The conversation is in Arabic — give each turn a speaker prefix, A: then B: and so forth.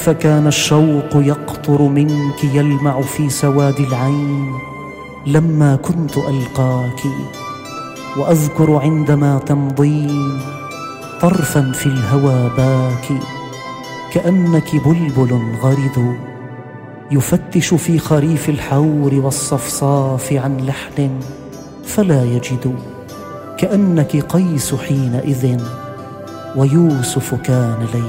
A: كيف كان الشوق يقطر منك يلمع في سواد العين لما كنت ألقاك. وأذكر عندما تمضين طرفا في الهوى باكي كأنك بلبل غرد يفتش في خريف الحور والصفصاف عن لحن فلا يجد. كأنك قيس حينئذ ويوسف كان ليلى.